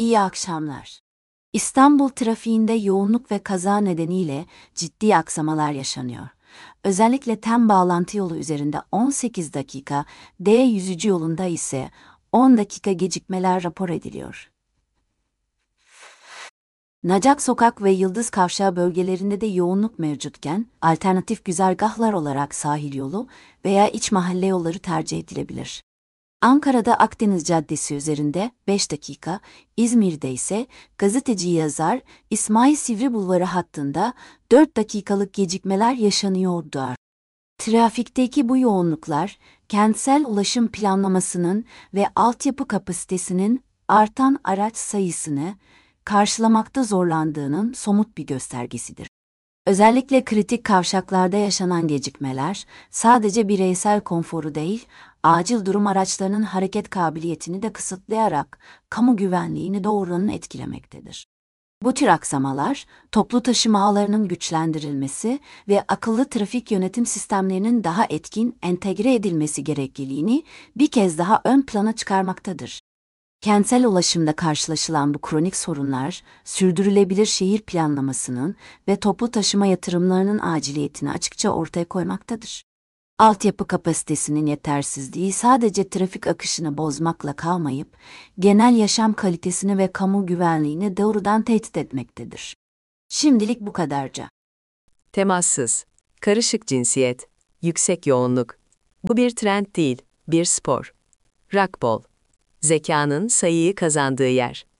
İyi akşamlar. İstanbul trafiğinde yoğunluk ve kaza nedeniyle ciddi aksamalar yaşanıyor. Özellikle TEM bağlantı yolu üzerinde 18 dakika, D yüzücü yolunda ise 10 dakika gecikmeler rapor ediliyor. Nacak Sokak ve Yıldız Kavşağı bölgelerinde de yoğunluk mevcutken, alternatif güzergahlar olarak sahil yolu veya iç mahalle yolları tercih edilebilir. Ankara'da Akdeniz Caddesi üzerinde 5 dakika, İzmir'de ise gazeteci yazar İsmail Sivri Bulvarı hattında 4 dakikalık gecikmeler yaşanıyordu. Trafikteki bu yoğunluklar, kentsel ulaşım planlamasının ve altyapı kapasitesinin artan araç sayısını karşılamakta zorlandığının somut bir göstergesidir. Özellikle kritik kavşaklarda yaşanan gecikmeler, sadece bireysel konforu değil, acil durum araçlarının hareket kabiliyetini de kısıtlayarak kamu güvenliğini doğrudan etkilemektedir. Bu tür aksamalar, toplu taşıma ağlarının güçlendirilmesi ve akıllı trafik yönetim sistemlerinin daha etkin entegre edilmesi gerekliliğini bir kez daha ön plana çıkarmaktadır. Kentsel ulaşımda karşılaşılan bu kronik sorunlar, sürdürülebilir şehir planlamasının ve toplu taşıma yatırımlarının aciliyetini açıkça ortaya koymaktadır. Altyapı kapasitesinin yetersizliği sadece trafik akışını bozmakla kalmayıp, genel yaşam kalitesini ve kamu güvenliğini doğrudan tehdit etmektedir. Şimdilik bu kadarca. Temassız, karışık cinsiyet, yüksek yoğunluk. Bu bir trend değil, bir spor. Racquetball. Zekanın sayıyı kazandığı yer.